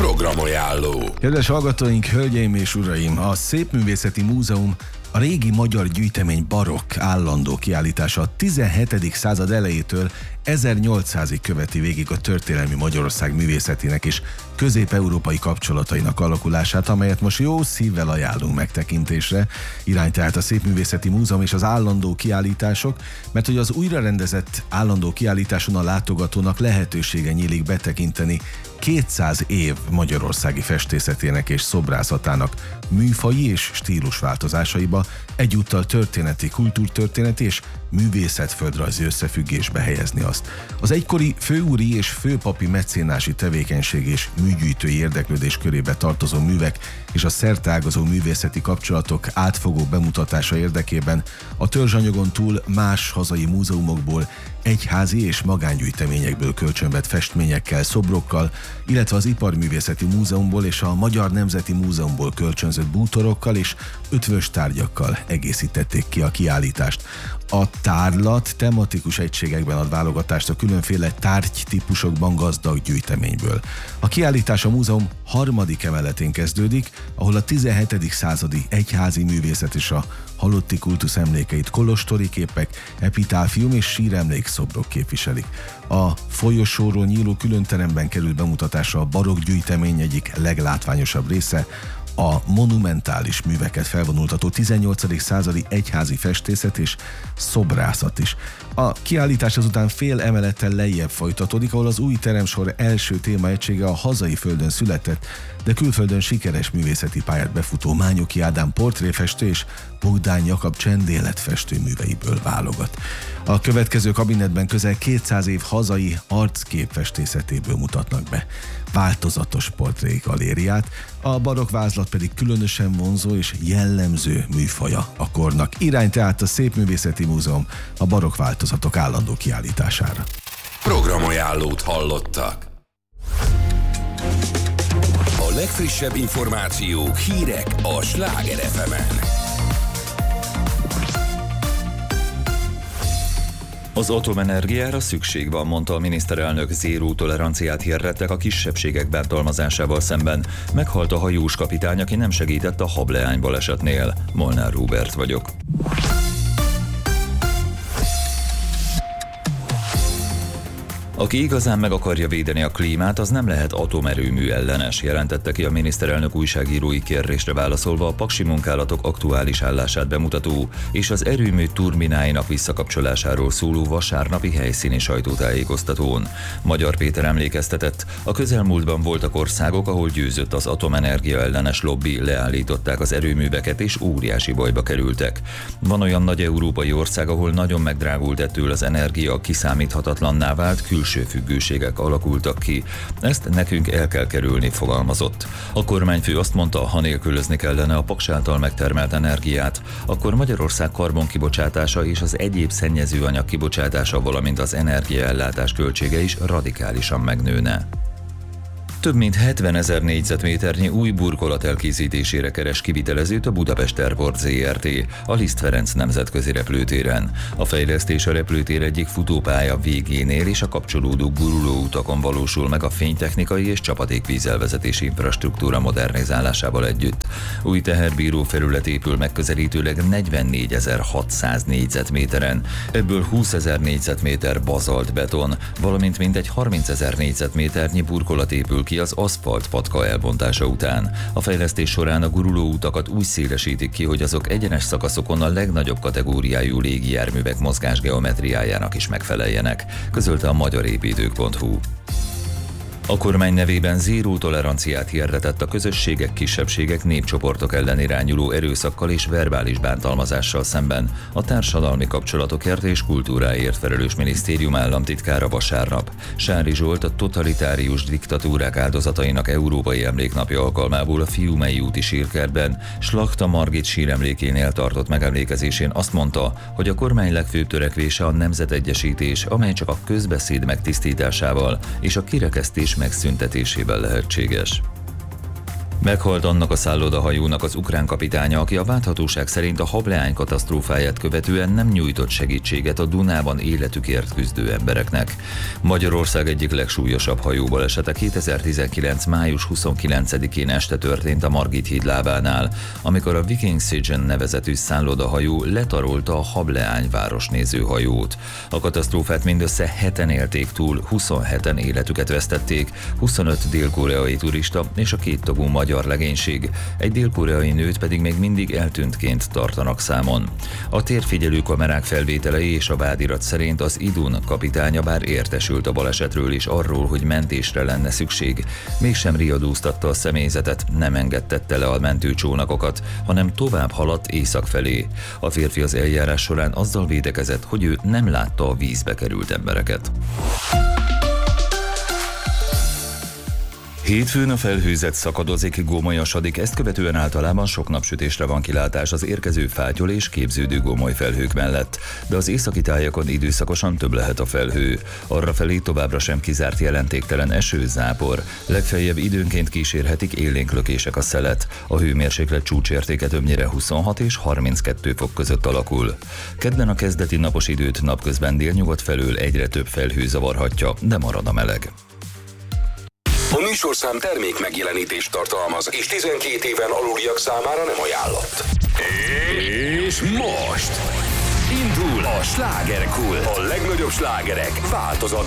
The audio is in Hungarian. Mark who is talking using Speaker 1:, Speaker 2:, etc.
Speaker 1: Programajánló.
Speaker 2: Kedves hallgatóink, hölgyeim és uraim! A Szépművészeti Múzeum a régi magyar gyűjtemény barokk állandó kiállítása a 17. század elejétől 1800-ig követi végig a történelmi Magyarország művészetének és közép-európai kapcsolatainak alakulását, amelyet most jó szívvel ajánlunk megtekintésre. Irány tehát a Szépművészeti Múzeum és az állandó kiállítások, mert hogy az újrarendezett állandó kiállításon a látogatónak lehetősége nyílik betekinteni 200 év magyarországi festészetének és szobrászatának műfaji és stílusváltozásaiba, egyúttal történeti, kultúrtörténeti és művészetföldrajzi összefüggésbe helyezni azt. Az egykori főúri és főpapi mecénási tevékenység és műgyűjtői érdeklődés körébe tartozó művek és a szerteágazó művészeti kapcsolatok átfogó bemutatása érdekében a törzsanyagon túl más hazai múzeumokból, egyházi és magángyűjteményekből kölcsönvett festményekkel, szobrokkal, illetve az Iparművészeti Múzeumból és a Magyar Nemzeti Múzeumból kölcsönzött bútorokkal és ötvös tárgyakkal egészítették ki a kiállítást. A tárlat tematikus egységekben ad válogatást a különféle tárgytípusokban gazdag gyűjteményből. A kiállítás a múzeum harmadik emeletén kezdődik, ahol a 17. századi egyházi művészet és a halotti kultusz emlékeit kolostori képek, epitáfium és síremlékszobrok képviselik. A folyosóról nyíló különteremben került bemutatásra a barokk gyűjtemény egyik leglátványosabb része, a monumentális műveket felvonultató 18. századi egyházi festészet és szobrászat is. A kiállítás azután fél emelettel lejjebb folytatódik, ahol az új teremsor első témaegysége a hazai földön született, de külföldön sikeres művészeti pályát befutó Mányoki Ádám portréfestő és Bogdán Jakab csendéletfestő műveiből válogat. A következő kabinetben közel 200 év hazai arcképfestészetéből mutatnak be változatos portrégalériát, a barokk vázlat pedig különösen vonzó és jellemző műfaja a kornak. Irány tehát a Szépművészeti Múzeum a barokk változatok állandó kiállítására.
Speaker 1: Programajánlót hallottak. A legfrissebb információk, hírek a Sláger FM-en.
Speaker 3: Az atomenergiára szükség van, mondta a miniszterelnök. Zéró toleranciát hirdettek a kisebbségek bántalmazásával szemben. Meghalt a hajós kapitány, aki nem segített a hableány balesetnél. Molnár Róbert vagyok. Aki igazán meg akarja védeni a klímát, az nem lehet atomerőmű ellenes, jelentette ki a miniszterelnök újságírói kérdésre válaszolva a paksi munkálatok aktuális állását bemutató és az erőmű turbináinak visszakapcsolásáról szóló vasárnapi helyszíni sajtótájékoztatón. Magyar Péter emlékeztetett, a közelmúltban voltak országok, ahol győzött az atomenergia ellenes lobby, leállították az erőműveket és óriási bajba kerültek. Van olyan nagy európai ország, ahol nagyon megdrágult ettől az energia, kiszámíthatatlanná vált, külső függőségek alakultak ki. Ezt nekünk el kell kerülni, fogalmazott. A kormányfő azt mondta, ha nélkülözni kellene a Paks által megtermelt energiát, akkor Magyarország karbonkibocsátása és az egyéb szennyezőanyag kibocsátása, valamint az energiaellátás költsége is radikálisan megnőne. Több mint 70 000 négyzetméternyi új burkolat elkészítésére keres kivitelezőt a Budapest Airport Zrt. a Liszt Ferenc nemzetközi repülőtéren. A fejlesztés a repülőtér egyik futópálya végénél és a kapcsolódó gurulóutakon valósul meg a fénytechnikai és csapadékvízelvezetési infrastruktúra modernizálásával együtt. Új teherbíró felület épül megközelítőleg 44.600 négyzetméteren, ebből 20.000 négyzetméter bazalt beton, valamint mintegy 30.000 négyzetméternyi burkolat épül ki az aszfalt patka elbontása után. A fejlesztés során a gurulóutakat úgy szélesítik ki, hogy azok egyenes szakaszokon a legnagyobb kategóriájú légijárművek mozgásgeometriájának is megfeleljenek, közölte a magyarépítők.hu. A kormány nevében zéró toleranciát hirdetett a közösségek, kisebbségek, népcsoportok ellen irányuló erőszakkal és verbális bántalmazással szemben a társadalmi kapcsolatokért és kultúráért felelős minisztérium államtitkára vasárnap. Sári Zsolt a totalitárius diktatúrák áldozatainak Európai Emléknapja alkalmából a Fiumei úti sírkertben Slachta Margit síremlékénél tartott megemlékezésén azt mondta, hogy a kormány legfőbb törekvése a nemzetegyesítés, amely csak a közbeszéd megtisztításával és a kirekesztés megszüntetésével lehetséges. Meghalt annak a szállodahajónak az ukrán kapitánya, aki a vádhatóság szerint a hableány katasztrófáját követően nem nyújtott segítséget a Dunában életükért küzdő embereknek. Magyarország egyik legsúlyosabb hajóbalesete 2019. május 29-én este történt a Margit híd lábánál, amikor a Viking Siegen nevezetű szállodahajó letarolta a hableány városnéző hajót. A katasztrófát mindössze 7-en élték túl, 27-en életüket vesztették, 25 dél-koreai turista és a 2 tagú magyar legénység, egy dél-koreai nőt pedig még mindig eltűntként tartanak számon. A térfigyelő kamerák felvételei és a vádirat szerint az Idun kapitánya bár értesült a balesetről és arról, hogy mentésre lenne szükség, mégsem riadóztatta a személyzetet, nem engedtette le a mentőcsónakokat, hanem tovább haladt észak felé. A férfi az eljárás során azzal védekezett, hogy ő nem látta a vízbe került embereket. Hétfőn a felhőzet szakadozik, gomolyasodik, ezt követően általában sok napsütésre van kilátás az érkező fátyol és képződő gomoly felhők mellett, de az északi tájakon időszakosan több lehet a felhő. Arrafelé továbbra sem kizárt jelentéktelen eső, zápor, legfeljebb időnként kísérhetik élénk lökések a szelet. A hőmérséklet csúcsértéke többnyire 26 és 32 fok között alakul. Kedden a kezdeti napos időt napközben délnyugat felől egyre több felhő zavarhatja, de marad a meleg.
Speaker 1: A műsorszám termék megjelenítést tartalmaz, és 12 éven aluliak számára nem ajánlott. És most indul a slágerkult. A legnagyobb slágerek változatban.